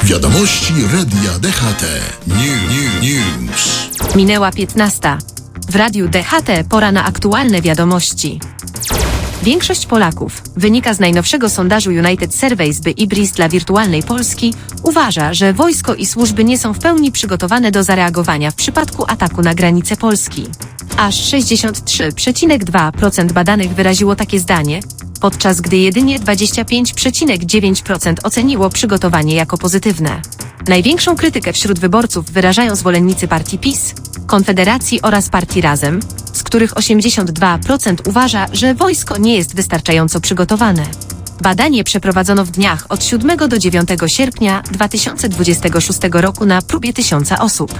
Wiadomości Radia DHT. News. Minęła 15. W Radiu DHT pora na aktualne wiadomości. Większość Polaków, wynika z najnowszego sondażu United Surveys by IBRIS dla wirtualnej Polski, uważa, że wojsko i służby nie są w pełni przygotowane do zareagowania w przypadku ataku na granicę Polski. Aż 63,2% badanych wyraziło takie zdanie, podczas gdy jedynie 25,9% oceniło przygotowanie jako pozytywne. Największą krytykę wśród wyborców wyrażają zwolennicy partii PiS, Konfederacji oraz partii Razem, z których 82% uważa, że wojsko nie jest wystarczająco przygotowane. Badanie przeprowadzono w dniach od 7 do 9 sierpnia 2026 roku na próbie 1000 osób.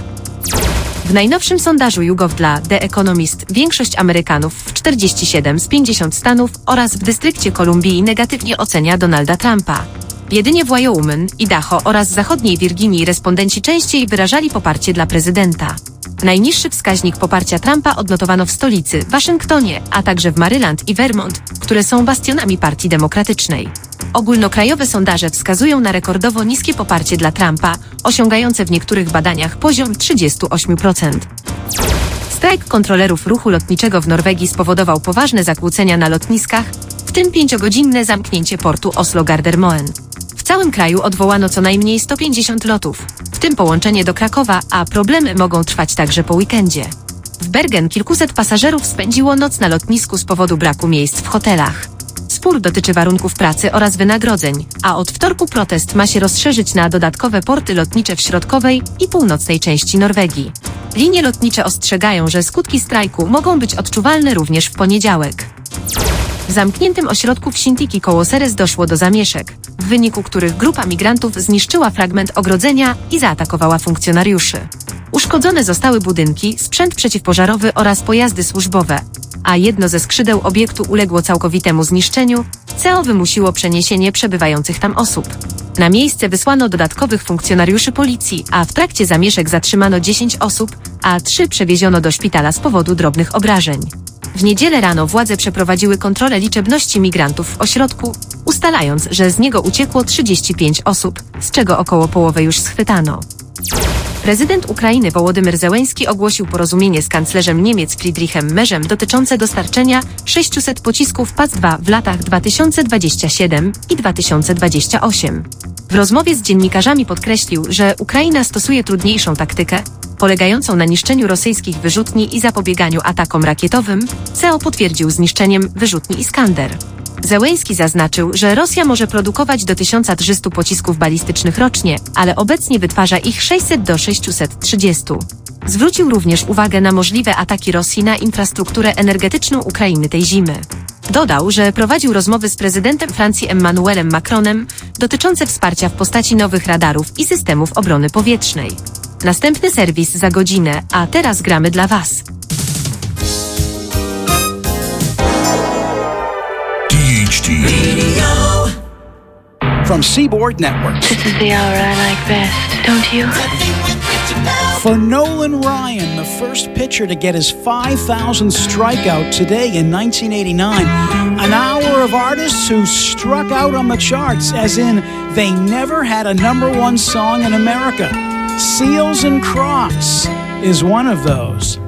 W najnowszym sondażu YouGov dla The Economist większość Amerykanów w 47 z 50 stanów oraz w dystrykcie Kolumbii negatywnie ocenia Donalda Trumpa. Jedynie w Wyoming, Idaho oraz zachodniej Wirginii respondenci częściej wyrażali poparcie dla prezydenta. Najniższy wskaźnik poparcia Trumpa odnotowano w stolicy, Waszyngtonie, a także w Maryland i Vermont, które są bastionami Partii Demokratycznej. Ogólnokrajowe sondaże wskazują na rekordowo niskie poparcie dla Trumpa, osiągające w niektórych badaniach poziom 38%. Strajk kontrolerów ruchu lotniczego w Norwegii spowodował poważne zakłócenia na lotniskach, w tym 5-godzinne zamknięcie portu Oslo-Gardermoen. W całym kraju odwołano co najmniej 150 lotów, w tym połączenie do Krakowa, a problemy mogą trwać także po weekendzie. W Bergen kilkuset pasażerów spędziło noc na lotnisku z powodu braku miejsc w hotelach. Spór dotyczy warunków pracy oraz wynagrodzeń, a od wtorku protest ma się rozszerzyć na dodatkowe porty lotnicze w środkowej i północnej części Norwegii. Linie lotnicze ostrzegają, że skutki strajku mogą być odczuwalne również w poniedziałek. W zamkniętym ośrodku w Sintiki koło Ceres doszło do zamieszek, w wyniku których grupa migrantów zniszczyła fragment ogrodzenia i zaatakowała funkcjonariuszy. Uszkodzone zostały budynki, sprzęt przeciwpożarowy oraz pojazdy służbowe, a jedno ze skrzydeł obiektu uległo całkowitemu zniszczeniu, co wymusiło przeniesienie przebywających tam osób. Na miejsce wysłano dodatkowych funkcjonariuszy policji, a w trakcie zamieszek zatrzymano 10 osób, a 3 przewieziono do szpitala z powodu drobnych obrażeń. W niedzielę rano władze przeprowadziły kontrolę liczebności migrantów w ośrodku, ustalając, że z niego uciekło 35 osób, z czego około połowę już schwytano. Prezydent Ukrainy Wołodymyr Zełenski ogłosił porozumienie z kanclerzem Niemiec Friedrichem Merzem dotyczące dostarczenia 600 pocisków PAC-2 w latach 2027 i 2028. W rozmowie z dziennikarzami podkreślił, że Ukraina stosuje trudniejszą taktykę, polegającą na niszczeniu rosyjskich wyrzutni i zapobieganiu atakom rakietowym, co potwierdził zniszczeniem wyrzutni Iskander. Zełenski zaznaczył, że Rosja może produkować do 1300 pocisków balistycznych rocznie, ale obecnie wytwarza ich 600 do 630. Zwrócił również uwagę na możliwe ataki Rosji na infrastrukturę energetyczną Ukrainy tej zimy. Dodał, że prowadził rozmowy z prezydentem Francji Emmanuelem Macronem dotyczące wsparcia w postaci nowych radarów i systemów obrony powietrznej. Następny serwis za godzinę, a teraz gramy dla Was. DHT Radio. From Seaboard Network. This is the hour I like best, don't you? For Nolan Ryan, the first pitcher to get his 5,000th strikeout today in 1989. An hour of artists who struck out on the charts, as in they never had a #1 song in America. Seals and Crofts is one of those.